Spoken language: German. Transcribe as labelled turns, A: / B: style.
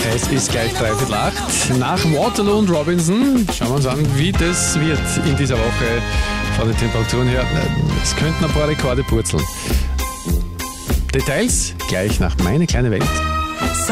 A: Es ist gleich 7:45. Nach Waterloo und Robinson schauen wir uns an, wie das wird in dieser Woche von den Temperaturen her. Es könnten ein paar Rekorde purzeln. Details gleich nach Meine kleine Welt.